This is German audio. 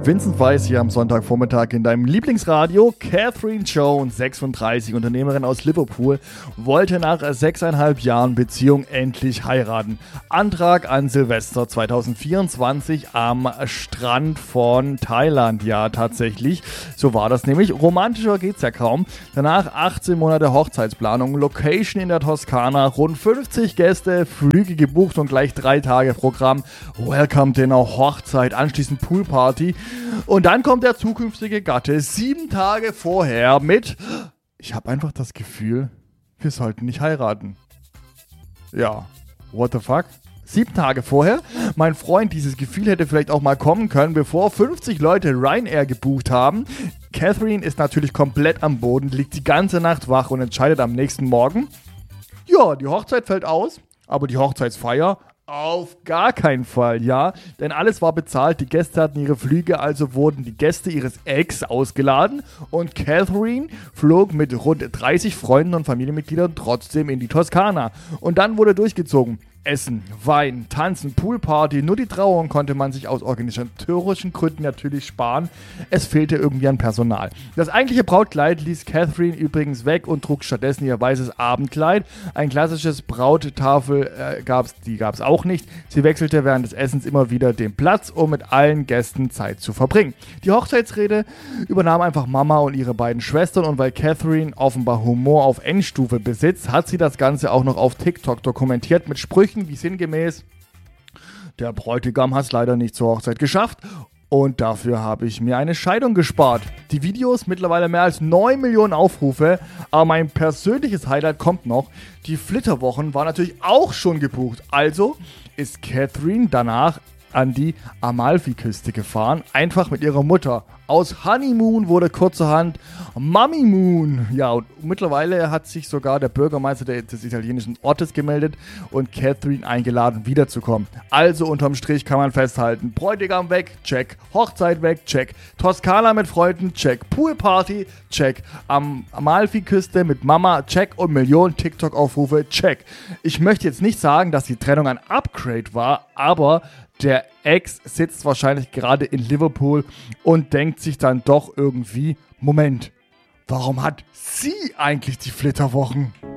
Vincent Weiss hier am Sonntagvormittag in deinem Lieblingsradio. Catherine Jones, 36, Unternehmerin aus Liverpool, wollte nach 6,5 Jahren Beziehung endlich heiraten. Antrag an Silvester 2024 am Strand von Thailand. Ja, tatsächlich, so war das nämlich. Romantischer geht's ja kaum. Danach 18 Monate Hochzeitsplanung, Location in der Toskana, rund 50 Gäste, Flüge gebucht und gleich 3 Tage Programm. Welcome Dinner, Hochzeit, anschließend Poolparty. Und dann kommt der zukünftige Gatte 7 Tage vorher mit: Ich habe einfach das Gefühl, wir sollten nicht heiraten. Ja, what the fuck? 7 Tage vorher? Mein Freund, dieses Gefühl hätte vielleicht auch mal kommen können, bevor 50 Leute Ryanair gebucht haben. Catherine ist natürlich komplett am Boden, liegt die ganze Nacht wach und entscheidet am nächsten Morgen: Ja, die Hochzeit fällt aus, aber die Hochzeitsfeier auf gar keinen Fall, ja. Denn alles war bezahlt, die Gäste hatten ihre Flüge, also wurden die Gäste ihres Ex ausgeladen und Catherine flog mit rund 30 Freunden und Familienmitgliedern trotzdem in die Toskana. Und dann wurde durchgezogen. Essen, Wein, Tanzen, Poolparty, nur die Trauung konnte man sich aus organisatorischen Gründen natürlich sparen. Es fehlte irgendwie an Personal. Das eigentliche Brautkleid ließ Catherine übrigens weg und trug stattdessen ihr weißes Abendkleid. Ein klassisches Brauttafel gab's auch nicht. Sie wechselte während des Essens immer wieder den Platz, um mit allen Gästen Zeit zu verbringen. Die Hochzeitsrede übernahm einfach Mama und ihre beiden Schwestern, und weil Catherine offenbar Humor auf Endstufe besitzt, hat sie das Ganze auch noch auf TikTok dokumentiert mit Sprüchen wie sinngemäß: Der Bräutigam hat es leider nicht zur Hochzeit geschafft und dafür habe ich mir eine Scheidung gespart. Die Videos mittlerweile mehr als 9 Millionen Aufrufe, aber mein persönliches Highlight kommt noch. Die Flitterwochen waren natürlich auch schon gebucht, also ist Catherine danach an die Amalfiküste gefahren, einfach mit ihrer Mutter. Aus Honeymoon wurde kurzerhand Mummy Moon. Ja, und mittlerweile hat sich sogar der Bürgermeister des italienischen Ortes gemeldet und Catherine eingeladen, wiederzukommen. Also unterm Strich kann man festhalten: Bräutigam weg, check. Hochzeit weg, check. Toskana mit Freunden, check. Poolparty, check. Amalfiküste mit Mama, check. Und Millionen TikTok-Aufrufe, check. Ich möchte jetzt nicht sagen, dass die Trennung ein Upgrade war, aber der Ex sitzt wahrscheinlich gerade in Liverpool und denkt sich dann doch irgendwie: Moment, warum hat sie eigentlich die Flitterwochen?